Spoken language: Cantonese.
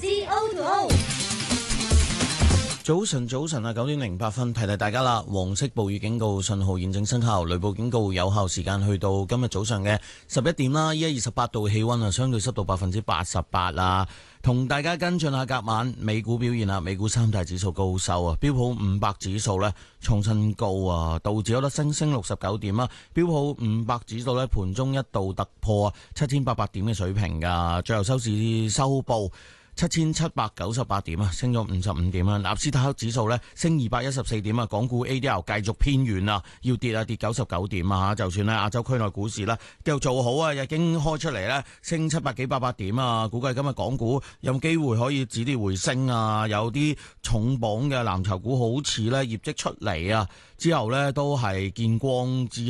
資 O2O。 早晨啊，9:08，提大家啦。黃色暴雨警告信號現正生效，雷暴警告有效時間去到今日早上嘅11點啦。依家28度氣溫啊，相對濕度88%啊。同大家跟進下隔晚美股表現啊，美股三大指數高收啊，標普500指數呢創新高啊，道指有得升69點啊，標普500指數呢盤中一度突破7800點嘅水平噶，最後收市收報7798點啊，升咗55點啊。納斯達克指數呢升214點啊，港股 ADR 繼續偏軟啊，要跌99點啊。就算咧亞洲區內股市啦繼續做好啊，日經開出嚟呢升700幾800點啊，估計今日港股有機會可以止跌回升啊。有啲重磅嘅藍籌股好似呢業績出嚟啊之後呢都係見光之